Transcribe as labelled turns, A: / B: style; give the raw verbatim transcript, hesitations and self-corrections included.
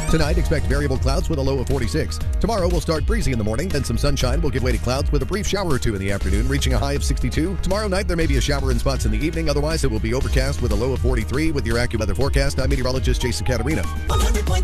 A: Tonight, expect variable clouds with a low of forty-six. Tomorrow will start breezy in the morning, then some sunshine will give way to clouds with a brief shower or two in the afternoon, reaching a high of sixty-two. Tomorrow night, there may be a shower in spots in the evening. Otherwise, it will be overcast with a low of forty-three. With your AccuWeather forecast, I'm meteorologist Jason Caterina.